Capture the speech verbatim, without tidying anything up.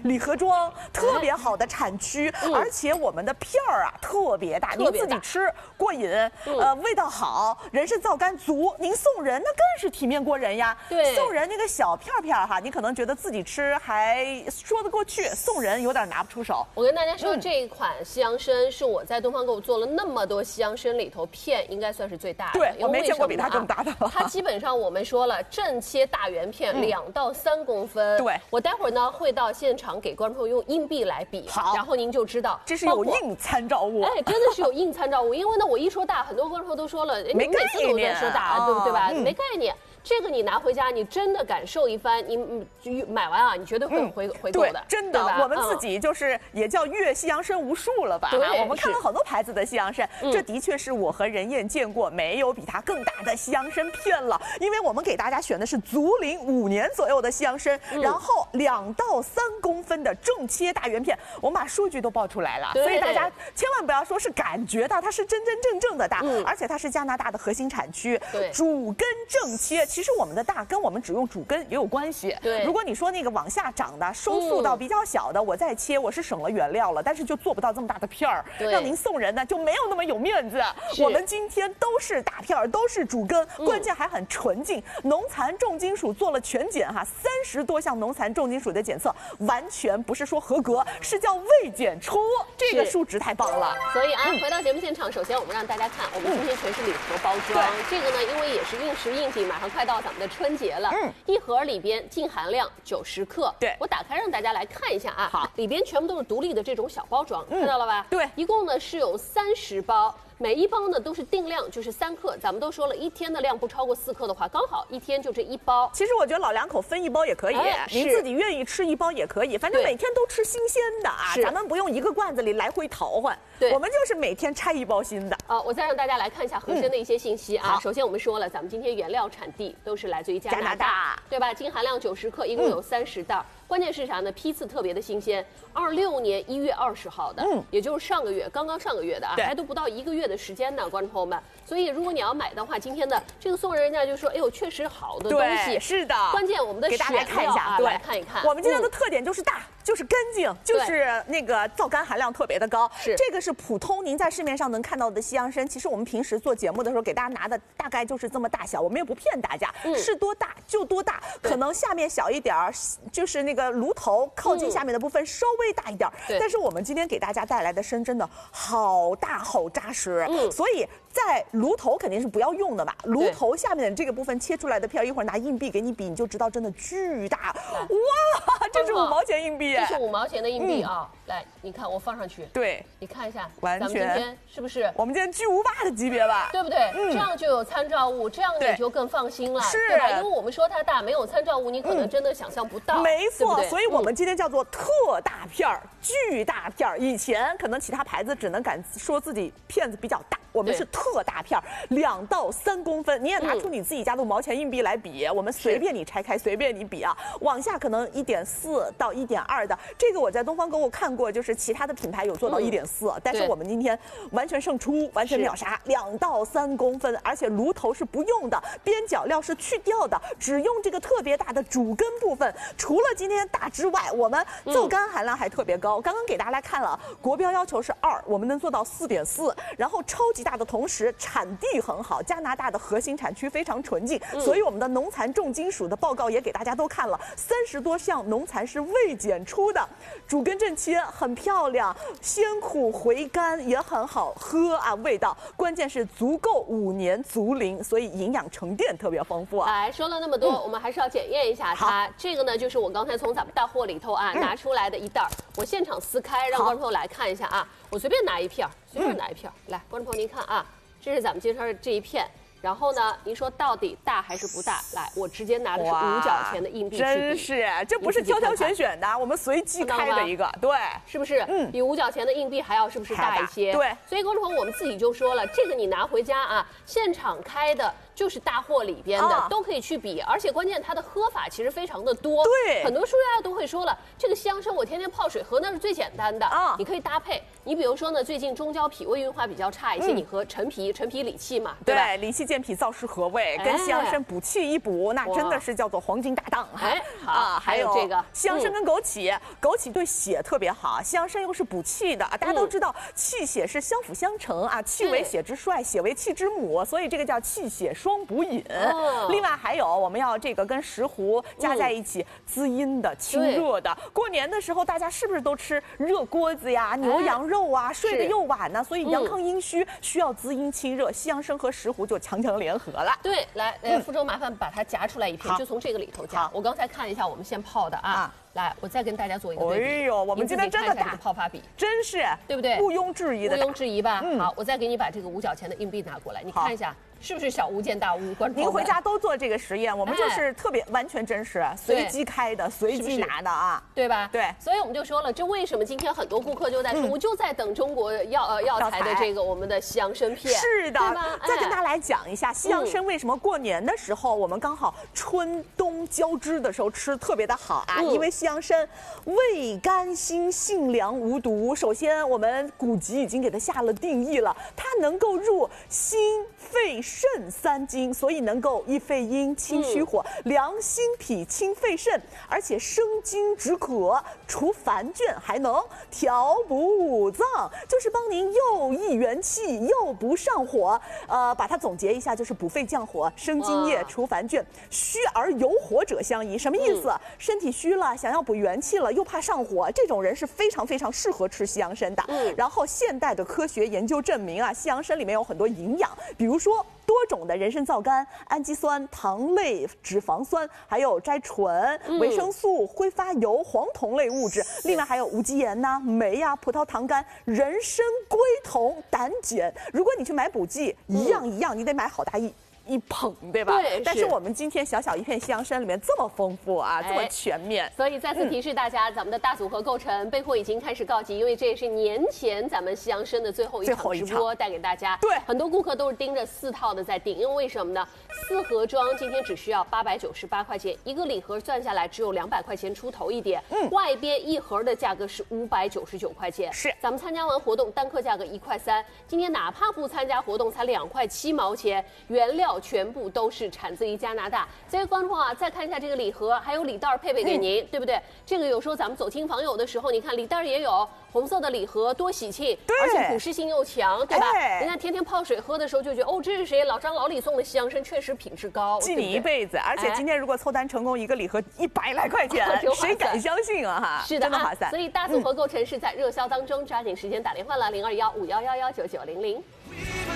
礼盒装，特别好的产区，嗯、而且我们的片儿啊特别大，您自己吃过瘾，嗯、呃，味道好，人参皂苷足，您送人那更是体面过人呀。 对， 送人那个小片片哈，你可能觉得自己吃还说得过去，送人有点拿不出手。 我跟大家说，嗯、这一款西洋参是我在东方购做了那么多西洋参里头片应该算是最大的。 对，我没见过比它更大的了。 它基本上我们说了，正切大圆片两、嗯、到三公分。 对， 我待会儿呢会到现场给观众朋友用硬币来比， 好， 然后您就知道这是有硬参照物。 哎，真的是有硬参照物，因为呢我一说大，很多观众朋友都说了， 没概念， 每次都在说大，对不对吧？ 嗯、 没概念。这个你拿回家，你真的感受一番，你买完啊，你绝对会回、嗯、回购的， 真的。我们自己就是也叫阅西洋参无数了吧？ 对， 我们看了好多牌子的西洋参，这的确是我和任燕见过没有比它更大的西洋参片了。因为我们给大家选的是足龄五年左右的西洋参，嗯、然后两到三公分的正切大圆片，我们把数据都报出来了，所以大家千万不要说是感觉到它是真真正正的大，嗯、而且它是加拿大的核心产区，主根正切。其实我们的大跟我们只用主根也有关系。 对， 如果你说那个往下长的收束到比较小的，嗯、我再切，我是省了原料了，但是就做不到这么大的片儿，让您送人呢就没有那么有面子。我们今天都是大片儿，都是主根，嗯、关键还很纯净，农残重金属做了全检哈，三十多项农残重金属的检测，完全不是说合格，是叫未检出，这个数值太棒了。 所以啊，嗯、回到节目现场，首先我们让大家看，我们今天全是礼盒包装，嗯、这个呢，因为也是应时应景，马上快到咱们的春节了，嗯，一盒里边净含量九十克， 对， 我打开让大家来看一下啊， 好， 里边全部都是独立的这种小包装， 嗯、 看到了吧？ 对， 一共呢是有三十包。每一包呢都是定量，就是三克。咱们都说了，一天的量不超过四克的话，刚好一天就这一包。 其实我觉得老两口分一包也可以，哎、您自己愿意吃一包也可以，反正每天都吃新鲜的啊，咱们不用一个罐子里来回淘换。 对， 我们就是每天拆一包新的。 啊、呃，我再让大家来看一下合参的一些信息啊。 嗯、 首先我们说了，咱们今天原料产地都是来自于加拿大， 加拿大对吧？净含量九十克，一共有三十袋。嗯关键是啥呢？批次特别的新鲜，二六年一月二十号的，嗯，也就是上个月，刚刚上个月的啊，还都不到一个月的时间呢，观众朋友们。所以如果你要买的话，今天的这个送人家就说，哎呦，确实好的东西， 是的。 关键我们的给大家看一下， 啊、来看一看。 我们今天的特点就是大，嗯、就是干净，就是那个皂苷含量特别的高。 是这个是普通您在市面上能看到的西洋参。其实我们平时做节目的时候给大家拿的大概就是这么大小，我们也不骗大家，嗯、是多大就多大，可能下面小一点儿，就是那个炉头。靠近下面的部分稍微大一点，嗯、但是我们今天给大家带来的参真的好大好扎实，嗯、所以在炉头肯定是不要用的嘛。炉头下面的这个部分切出来的片，一会儿拿硬币给你比，你就知道真的巨大。哇，这是五毛钱硬币， 这是五毛钱的硬币啊！嗯、来，你看我放上去， 对， 你看一下， 完全， 咱们今天是不是？ 我们今天巨无霸的级别吧， 对不对？嗯、这样就有参照物，这样你就更放心了， 是， 对吧？因为我们说它大，没有参照物，你可能真的想象不到。 嗯、没错， 对对所以我们今天叫做特大片儿、巨大片儿。以前可能其他牌子只能敢说自己片子比较大，我们是特大片儿，两到三公分。你也拿出你自己家的五毛钱硬币来比，嗯、我们随便你拆开，随便你比啊。往下可能一点四到一点二的，这个我在东方购物看过，就是其他的品牌有做到一点四，但是我们今天完全胜出，完全秒杀，两到三公分，而且炉头是不用的，边角料是去掉的，只用这个特别大的主根部分。除了今天大之外，我们皂苷含量还特别高。刚刚给大家看了，国标要求是二，我们能做到四点四，然后超级大的同时产地很好，加拿大的核心产区非常纯净，嗯、所以我们的农残重金属的报告也给大家都看了，三十多项农残是未检出的，主根正切很漂亮，鲜苦回甘也很好喝啊，味道关键是足够五年足龄，所以营养沉淀特别丰富啊。 来说了那么多，嗯、我们还是要检验一下它。这个呢，就是我刚才从咱们大货里头啊、嗯、拿出来的一袋，我现场撕开，让观众朋友来看一下啊。我随便拿一片，随便拿一片，嗯、来，观众朋友您看啊，这是咱们介绍的这一片。然后呢，您说到底大还是不大？来，我直接拿的是五角钱的硬币去比， 真是，这不是挑挑选选的，我们随机开的一个，对， 是不是？嗯，比五角钱的硬币还要是不是大一些？ 对， 所以观众朋友，我们自己就说了，这个你拿回家啊，现场开的。 就是大货里边的， 啊、 都可以去比，而且关键它的喝法其实非常的多。 对， 很多书家都会说了，这个西洋参我天天泡水喝那是最简单的啊，你可以搭配。你比如说呢，最近中焦脾胃运化比较差一些，嗯、你和陈皮，陈皮理气嘛，对吧？ 对，理气健脾燥湿和胃，跟西洋参补气一补，那真的是叫做黄金搭档。 哎，好，还有这个西洋参跟枸杞，枸杞对血特别好，西洋参又是补气的，大家都知道气血是相辅相成啊，气为血之帅，血为气之母，所以这个叫气血双补饮。另外还有我们要这个跟石斛加在一起，滋阴的、清热的。过年的时候大家是不是都吃热锅子呀、牛羊肉啊，睡得又晚呢？所以阳亢阴虚需要滋阴清热，西洋参和石斛就强强联合了。 对，来，呃，福州麻烦把它夹出来一片，就从这个里头夹。我刚才看一下，我们先泡的啊。来，我再跟大家做一个对比。 哎呦，我们今天真的打泡发比， 真是对不对？ 毋庸置疑的， 毋庸置疑吧。好，我再给你把这个五角钱的硬币拿过来，你看一下。是不是小巫见大巫？观众您回家都做这个实验，我们就是特别完全真实，随机开的，随机拿的啊， 对吧？ 对， 所以我们就说了，这为什么今天很多顾客就在说，我就在等中国药呃药材的这个我们的西洋参片。 是的，再跟大家来讲一下西洋参为什么过年的时候我们刚好春冬交织的时候吃特别的好啊，因为西洋参味甘辛性凉无毒。首先我们古籍已经给它下了定义了，它能够入心肺肾三经，所以能够益肺阴、清虚火、嗯、凉心脾、清肺肾，而且生津止渴、除烦倦，还能调补五脏，就是帮您又益元气又不上火。呃，把它总结一下，就是补肺降火、生津液、除烦倦，虚而有火者相宜。什么意思？嗯、身体虚了，想要补元气了，又怕上火，这种人是非常非常适合吃西洋参的。嗯、然后现代的科学研究证明啊，西洋参里面有很多营养，比如说多种的人参皂苷、氨基酸、糖类、脂肪酸，还有甾醇、维生素、挥发油、黄酮类物质，另外还有无机盐呐、酶呀、葡萄糖苷、人参、龟酮、胆碱。如果你去买补剂，一样一样，你得买好大一。一捧，对吧？ 对。 但是我们今天小小一片西洋参里面这么丰富啊，这么全面。 所以再次提示大家，咱们的大组合构成备货已经开始告急，因为这也是年前咱们西洋参的最后一场直播带给大家。 对。 很多顾客都是盯着四套的在订，因为为什么呢？四盒装今天只需要八百九十八块钱，一个礼盒算下来只有两百块钱出头一点。嗯。外边一盒的价格是五百九十九块钱。 是。 咱们参加完活动，单颗价格一块三，今天哪怕不参加活动，才两块七毛钱，原料全部都是产自于加拿大。所以观众啊，再看一下这个礼盒，还有礼袋配备给您，嗯、对不对？这个有时候咱们走亲访友的时候，你看礼袋也有红色的礼盒，多喜庆，而且普适性又强，对吧？哎、人家天天泡水喝的时候就觉得，哦，这是谁？老张老李送的西洋参，确实品质高， 记你一辈子。而且今天如果凑单成功，一个礼盒一百来块钱，哎、谁敢相信啊？哈， 是的， 真的划算。 所以大组合购成是在热销当中，抓紧时间打电话了，零二幺五幺幺幺九九零零。